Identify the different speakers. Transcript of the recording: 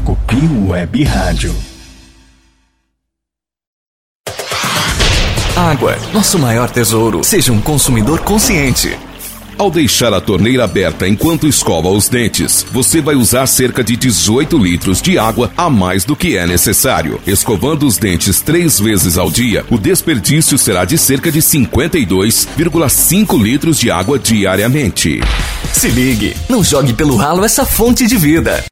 Speaker 1: Copi Web Rádio.
Speaker 2: Água, nosso maior tesouro. Seja um consumidor consciente.
Speaker 3: Ao deixar a torneira aberta enquanto escova os dentes, você vai usar cerca de 18 litros de água a mais do que é necessário. Escovando os dentes 3 vezes ao dia, o desperdício será de cerca de 52,5 litros de água diariamente.
Speaker 2: Se ligue, não jogue pelo ralo essa fonte de vida.